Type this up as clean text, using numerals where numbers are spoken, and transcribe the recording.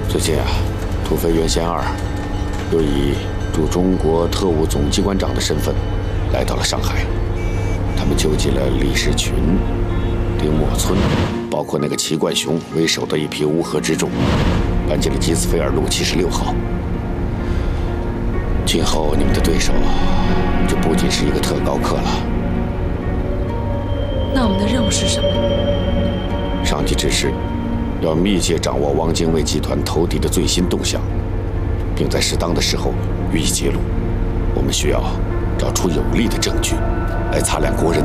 最近啊，土匪原贤二又以驻中国特务总机关长的身份来到了上海。他们纠集了李士群、丁默村，包括那个齐冠雄为首的一批乌合之众，搬进了吉斯菲尔路76号。今后你们的对手就不仅是一个特高课了。 那我们的任务是什么？ 上级指示，要密切掌握汪精卫集团投敌的最新动向，并在适当的时候予以揭露。我们需要找出有力的证据，来擦亮国人